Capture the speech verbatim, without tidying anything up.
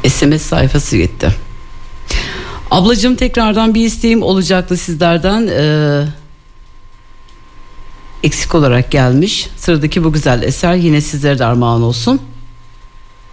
S M S sayfası gitti. Ablacığım, tekrardan bir isteğim olacaktı sizlerden. Ee, eksik olarak gelmiş. Sıradaki bu güzel eser yine sizlere de armağan olsun.